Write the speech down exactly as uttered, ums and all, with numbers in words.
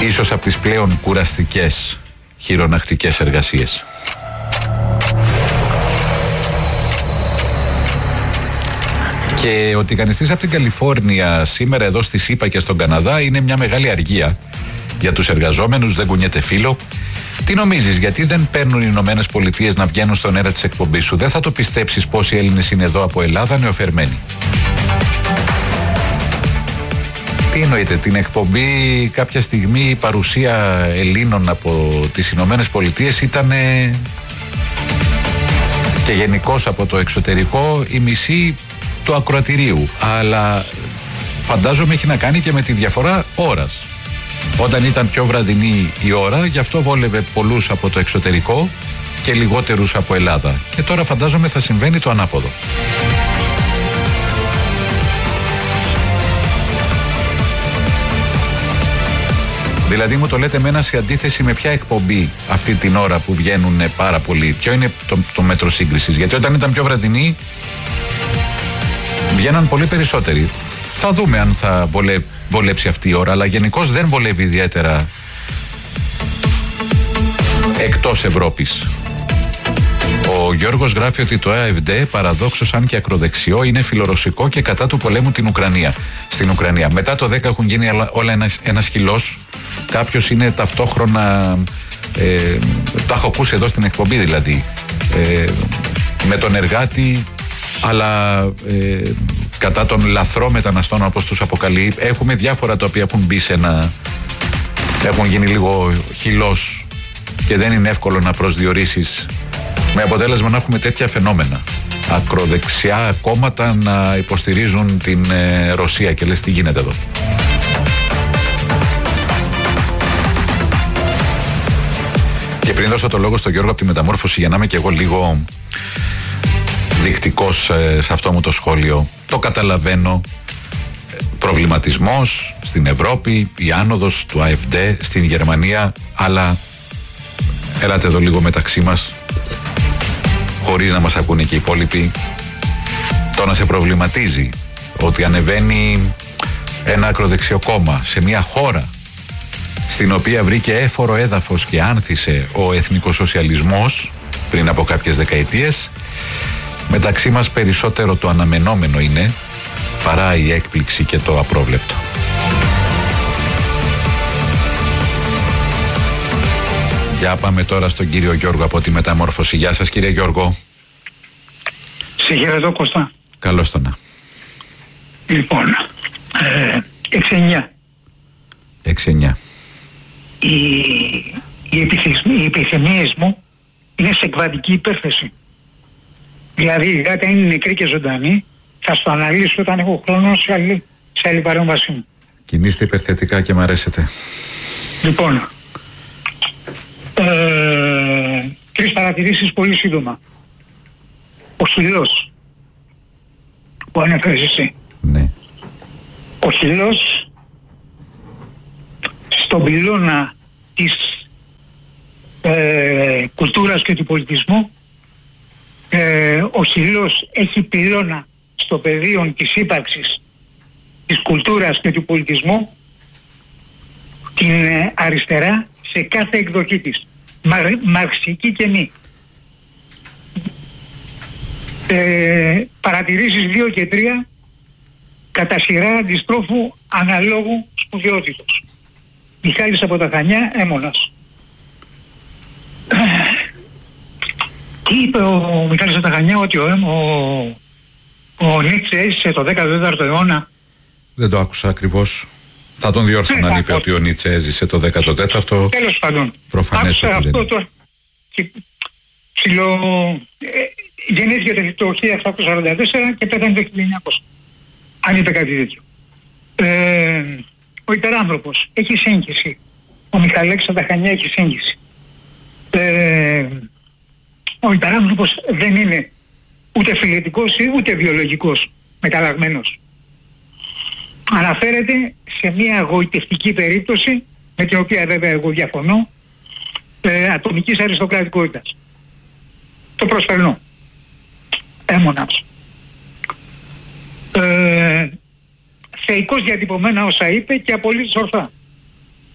ίσως από τις πλέον κουραστικές χειρονακτικές εργασίες. Και ο τηγανιστής από την Καλιφόρνια σήμερα εδώ στη ΣΥΠΑ και στον Καναδά είναι μια μεγάλη αργία για τους εργαζόμενους, δεν κουνιέται φύλλο. Τι νομίζεις, γιατί δεν παίρνουν οι Ηνωμένες Πολιτείες να βγαίνουν στον αέρα της εκπομπής σου? Δεν θα το πιστέψεις πόσοι Έλληνες είναι εδώ από Ελλάδα νεοφερμένοι. Τι εννοείται, την εκπομπή κάποια στιγμή η παρουσία Ελλήνων από τις Ηνωμένες Πολιτείες ήταν και γενικώς από το εξωτερικό η μισή του ακροατηρίου, αλλά φαντάζομαι έχει να κάνει και με τη διαφορά ώρας. Όταν ήταν πιο βραδινή η ώρα, γι' αυτό βόλευε πολλούς από το εξωτερικό και λιγότερους από Ελλάδα. Και τώρα φαντάζομαι θα συμβαίνει το ανάποδο. Δηλαδή μου το λέτε εμένα σε αντίθεση με ποια εκπομπή αυτή την ώρα που βγαίνουν πάρα πολλοί? Ποιο είναι το, το μέτρο σύγκρισης? Γιατί όταν ήταν πιο βραδινή βγαίναν πολύ περισσότεροι. Θα δούμε αν θα βολε, βολέψει αυτή η ώρα, αλλά γενικώς δεν βολεύει ιδιαίτερα εκτός Ευρώπης. Ο Γιώργος γράφει ότι το ΑΕΦΔ, παραδόξως αν και ακροδεξιό, είναι φιλορωσικό και κατά του πολέμου την Ουκρανία. Στην Ουκρανία. Μετά το δέκα έχουν γίνει όλα ένας, ένας χυλός. Κάποιος είναι ταυτόχρονα, ε, το έχω ακούσει εδώ στην εκπομπή δηλαδή, ε, με τον εργάτη, αλλά ε, κατά των λαθρό μεταναστών, όπως τους αποκαλεί. Έχουμε διάφορα τα οποία έχουν μπει σε ένα, έχουν γίνει λίγο χυλός και δεν είναι εύκολο να προσδιορίσεις, με αποτέλεσμα να έχουμε τέτοια φαινόμενα. Ακροδεξιά κόμματα να υποστηρίζουν την ε, Ρωσία και λες τι γίνεται εδώ. Και πριν δώσω το λόγο στον Γιώργο από τη Μεταμόρφωση, για να είμαι και εγώ λίγο δεικτικός ε, σε αυτό μου το σχόλιο, το καταλαβαίνω. Προβληματισμός στην Ευρώπη, η άνοδος του ΑΕΦΔ στην Γερμανία, αλλά έλατε εδώ λίγο μεταξύ μας, χωρίς να μας ακούνε και οι υπόλοιποι. Το να σε προβληματίζει ότι ανεβαίνει ένα ακροδεξιό κόμμα σε μια χώρα στην οποία βρήκε έφορο έδαφος και άνθησε ο εθνικοσοσιαλισμός πριν από κάποιες δεκαετίες, μεταξύ μας περισσότερο το αναμενόμενο είναι παρά η έκπληξη και το απρόβλεπτο. Για πάμε τώρα στον κύριο Γιώργο από τη Μεταμόρφωση. Γεια σας κύριε Γιώργο. Σε χαιρετώ Κώστα. Καλώς το να. Λοιπόν, ε, έξι εννιά. έξι εννιά. Οι, οι, επιθυμίες, οι επιθυμίες μου είναι σε εκβατική υπέρθεση. Δηλαδή η γάτα είναι νεκρή και ζωντανή. Θα στο αναλύσω όταν έχω χρόνο σε άλλη, σε άλλη παρέμβασή μου. Κινείστε υπερθετικά και μ' αρέσετε. Λοιπόν, ε, τρεις παρατηρήσεις πολύ σύντομα. Ο χυλός που ανέφερες εσύ. Ναι. Ο χυλός στον πυλώνα της ε, κουλτούρας και του πολιτισμού, ε, ο χυλός έχει πυλώνα στο πεδίο της ύπαρξης της κουλτούρας και του πολιτισμού την ε, αριστερά σε κάθε εκδοχή της, Μαρ, μαρξική και μη. Ε, παρατηρήσεις δύο και τρία κατά σειρά αντιστρόφου αναλόγου σπουδαιότητος. Μιχάλης από τα Χανιά, Έμονας. Τι είπε ο Μιχάλης από τα Χανιά? Ότι ο, ο, ο Νίτσε έζησε το δέκατο τέταρτο αιώνα. Δεν το άκουσα ακριβώς. Θα τον διόρθω αν είπε ότι ο Νίτσε έζησε το δέκατο τέταρτο. Τέλος πάντων. Προφανές άκουσα αυτό το... Ψιλο... Ε, γεννήθηκε το χίλια επτακόσια σαράντα τέσσερα και πέθανε το χίλια εννιακόσια. Αν είπε κάτι τέτοιο. Ε, ο υπεράνθρωπος έχει σύγχυση. Ο Μιχαλέξης από τα Χανιά έχει σύγχυση. Ε, ο υπεράνθρωπος δεν είναι ούτε φιλετικός ούτε βιολογικός μεταλλαγμένος. Αναφέρεται σε μια εγωιτευτική περίπτωση, με την οποία βέβαια εγώ διαφωνώ, ε, ατομικής αριστοκρατικότητας. Το προσπερνώ. Έμονας. Ε, θεϊκώς διατυπωμένα όσα είπε και απολύτως ορθά.